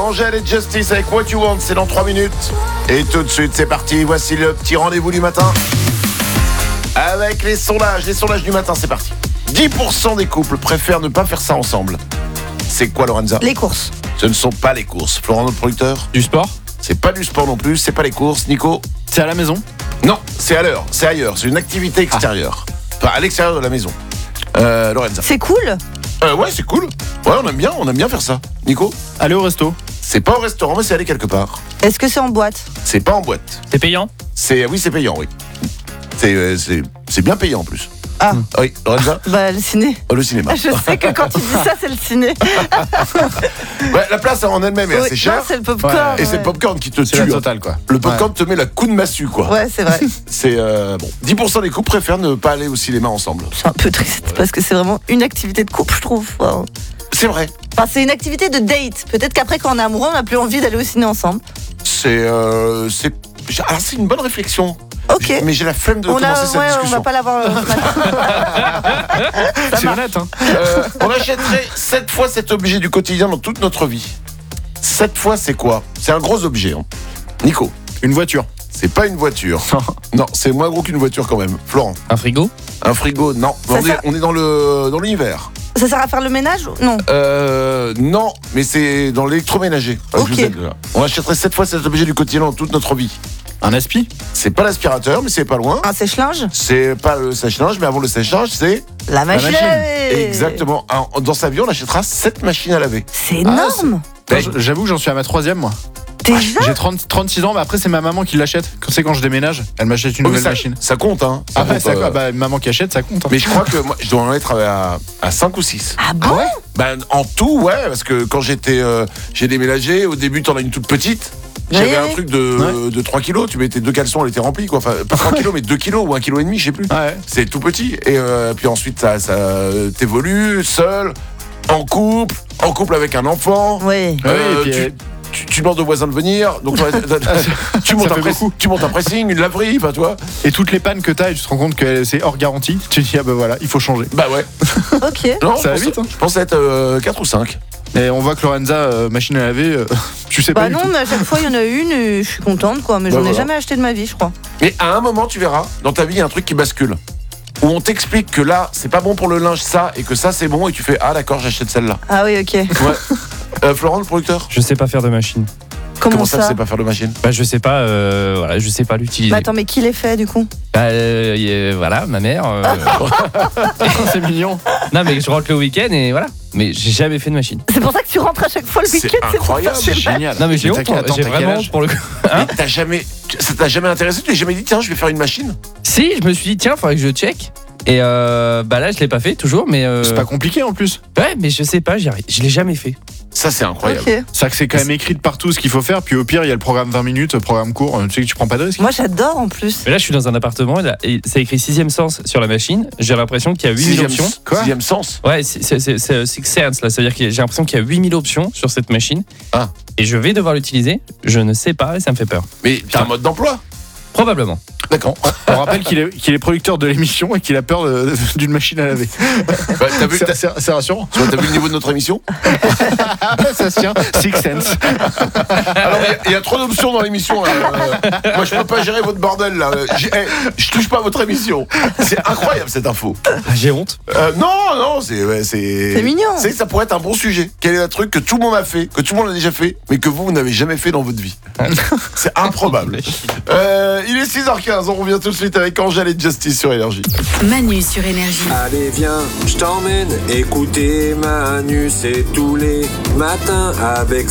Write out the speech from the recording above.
Angèle et Justice avec What You Want, c'est dans 3 minutes. Et tout de suite, c'est parti. Voici le petit rendez-vous du matin. Avec les sondages du matin, c'est parti. 10% des couples préfèrent ne pas faire ça ensemble. C'est quoi, Lorenza ? Les courses. Ce ne sont pas les courses. Florent, notre producteur ? Du sport ? C'est pas du sport non plus, c'est pas les courses. Nico ? C'est à la maison ? Non, c'est à l'heure, c'est ailleurs. C'est une activité extérieure. Enfin, à l'extérieur de la maison. Lorenza ? C'est cool. Ouais, c'est cool. Ouais, on aime bien faire ça. Nico ? Aller au resto ? C'est pas au restaurant, mais c'est aller quelque part. Est-ce que c'est en boîte ? C'est pas en boîte. C'est payant ? Oui, c'est payant, oui. C'est bien payant en plus. Ah. Oui, Lorenza ? Bah, le ciné. Oh, le cinéma. Je sais que quand tu dis ça, c'est le ciné. Ouais, la place en elle-même est assez chère. Non, c'est le popcorn. Et c'est le popcorn qui te C'est tue. la totale, quoi. Le popcorn te met la coup de massue, quoi. Ouais, c'est vrai. C'est bon. 10% des couples préfèrent ne pas aller au cinéma ensemble. C'est un peu triste parce que c'est vraiment une activité de couple, je trouve. Wow. C'est vrai. Enfin, c'est une activité de date. Peut-être qu'après, quand on est amoureux, on n'a plus envie d'aller au ciné ensemble. C'est une bonne réflexion. Ok. Mais j'ai la flemme de commencer cette discussion. On va pas l'avoir ce matin. C'est honnête, hein. On achèterait 7 fois cet objet du quotidien dans toute notre vie. 7 fois, c'est quoi ? C'est un gros objet. Hein. Nico ? Une voiture. C'est pas une voiture. Non, c'est moins gros qu'une voiture quand même. Florent ? Un frigo ? Un frigo ? Non. On est dans l'univers. Ça sert à faire le ménage ou non ? Non, mais c'est dans l'électroménager. Ok. Je vous aide, là. On achèterait 7 fois cet objet du quotidien dans toute notre vie. Un aspi ? C'est pas l'aspirateur, mais c'est pas loin. Un sèche-linge ? C'est pas le sèche-linge, mais avant le sèche-linge, c'est... La machine. machine. à laver. Exactement. Dans sa vie, on achètera 7 machines à laver. C'est énorme. J'avoue que j'en suis à ma 3e, moi. Déjà ? J'ai 36 ans, mais après, c'est ma maman qui l'achète. Quand je déménage, elle m'achète une nouvelle machine. Ça compte, hein. Ça Après, compte, c'est quoi ? Bah, maman qui achète, ça compte. Hein. Mais je crois que moi, je dois en être à 5 ou 6. Ah bon ? En tout, ouais, parce que quand j'ai déménagé, au début, t'en as une toute petite. J'avais un truc de 3 kilos, tu mettais 2 caleçons, elle était remplie, quoi. Enfin, pas 3 kilos, mais 2 kilos ou 1,5 kg, je sais plus. Ouais. C'est tout petit. Et puis ensuite, ça t'évolue, seul, en couple avec un enfant. Oui. Et puis, Tu demandes aux voisins de venir, donc tu montes un pressing, une laverie, enfin toi. et toutes les pannes que t'as, et tu te rends compte que c'est hors garantie. Tu te dis, ah bah voilà, il faut changer. Bah ouais. Ok. Non, Ça va vite, hein. Je pensais être 4 ou 5. Et on voit que Lorenza, machine à laver, tu sais pas. Bah du non, tout. mais à chaque fois, il y en a une et je suis contente, quoi. Mais Bah j'en ai voilà. jamais acheté de ma vie, je crois. Mais à un moment, tu verras, dans ta vie, il y a un truc qui bascule. Où on t'explique que là, c'est pas bon pour le linge, ça, et que ça, c'est bon, et tu fais, ah d'accord, j'achète celle-là. Ah oui, ok. Ouais. Florent, le producteur ? Je sais pas faire de machine. Comment ça, tu sais pas faire de machine ? Bah je sais pas, je sais pas l'utiliser. Bah attends, mais qui les fait, du coup ? Bah, voilà, ma mère. C'est mignon. Non mais je rentre le week-end et voilà. Mais j'ai jamais fait de machine. C'est pour ça que tu rentres à chaque fois le C'est week-end. incroyable. pour faire C'est des génial. Non mais j'ai honte, Attends, j'ai t'as quel vraiment âge ? pour le coup. Mais ça t'a jamais intéressé ? Tu t'es jamais dit, tiens, je vais faire une machine ? Si, je me suis dit tiens, faudrait que je check. Et bah là je l'ai pas fait toujours, mais C'est pas compliqué en plus. ouais, mais je sais pas, je l'ai jamais fait. Ça, c'est incroyable. Ok. C'est que c'est quand même écrit de partout ce qu'il faut faire. Puis au pire, il y a le programme 20 minutes, programme court. Tu sais que tu prends pas de risque. Moi, j'adore en plus. Mais là je suis dans un appartement et c'est écrit 6e sens sur la machine. J'ai l'impression qu'il y a 8000 options. Quoi ? 6e sens. Ouais, c'est Six Sense là, c'est-à-dire que j'ai l'impression qu'il y a 8000 options sur cette machine. Ah. Et je vais devoir l'utiliser, je ne sais pas et ça me fait peur. Mais t'as un mode d'emploi ? Probablement. D'accord. On rappelle qu'il est producteur de l'émission et qu'il a peur d'une machine à laver. Bah, t'as vu, C'est rassurant. tu vois, t'as vu le niveau de notre émission ? Ça se tient. Six Sense. Alors, il y a trop d'options dans l'émission. Là. Moi, je peux pas gérer votre bordel là. Je touche pas à votre émission. C'est incroyable cette info. J'ai honte. Non, C'est mignon. Ça pourrait être un bon sujet. Quel est le truc que tout le monde a fait, que tout le monde a déjà fait, mais que vous n'avez jamais fait dans votre vie ? C'est improbable. Il est 6h15. On revient tout de suite avec Angèle et Justice sur Énergie. Manu sur Énergie. Allez viens, je t'emmène écouter Manu, c'est tous les matins avec